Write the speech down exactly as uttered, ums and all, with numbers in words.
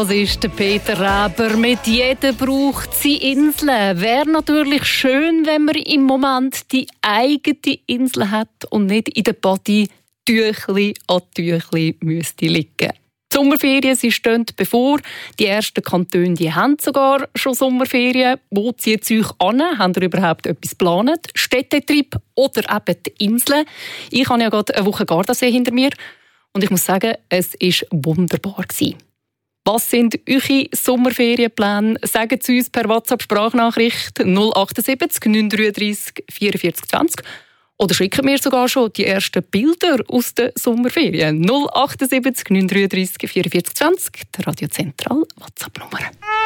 Das ist der Peter Reber. Mit jedem braucht sie Inseln. Wäre natürlich schön, wenn man im Moment die eigene Insel hat und nicht in der Party Tüchli an Tüchli müsste liegen. Die Sommerferien sie stehen bevor. Die ersten Kantone die haben sogar schon Sommerferien. Wo zieht es euch an? Habt ihr überhaupt etwas geplant? Städtetrip oder eben die Inseln? Ich habe ja gerade eine Woche Gardasee hinter mir und ich muss sagen, es war wunderbar. Was sind eure Sommerferienpläne? Sagen Sie uns per WhatsApp-Sprachnachricht null achtundsiebzig neun dreiunddreißig vierundvierzig zwanzig oder schicken mir sogar schon die ersten Bilder aus den Sommerferien. null achtundsiebzig neun dreiunddreißig vierundvierzig zwanzig, der Radio Zentral WhatsApp-Nummer.